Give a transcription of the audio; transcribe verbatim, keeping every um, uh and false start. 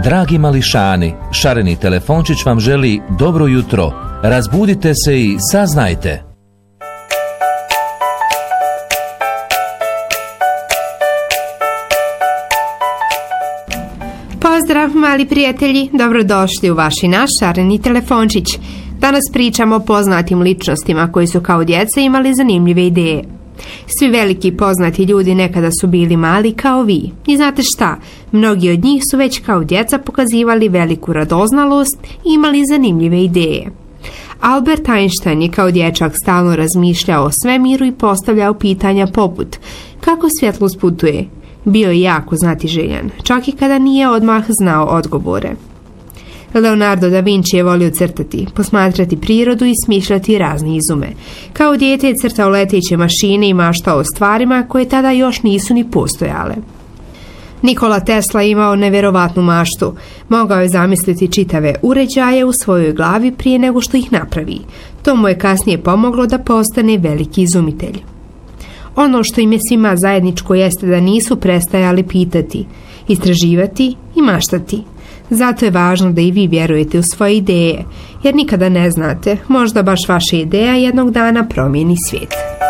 Dragi mališani, šareni telefončić vam želi dobro jutro. Razbudite se i saznajte. Pozdrav mali prijatelji, dobrodošli u vaš i naš šareni telefončić. Danas pričamo o poznatim ličnostima koji su kao djeca imali zanimljive ideje. Svi veliki poznati ljudi nekada su bili mali kao vi. I znate šta, mnogi od njih su već kao djeca pokazivali veliku radoznalost i imali zanimljive ideje. Albert Einstein je kao dječak stalno razmišljao o svemiru i postavljao pitanja poput: kako svjetlost putuje? Bio je jako znatiželjan, čak i kada nije odmah znao odgovore. Leonardo da Vinci je volio crtati, posmatrati prirodu i smišljati razne izume. Kao dijete je crtao leteće mašine i maštao o stvarima koje tada još nisu ni postojale. Nikola Tesla je imao nevjerovatnu maštu. Mogao je zamisliti čitave uređaje u svojoj glavi prije nego što ih napravi. To mu je kasnije pomoglo da postane veliki izumitelj. Ono što im je svima zajedničko jeste da nisu prestajali pitati, istraživati i maštati. Zato je važno da i vi vjerujete u svoje ideje, jer nikada ne znate, možda baš vaša ideja jednog dana promijeni svijet.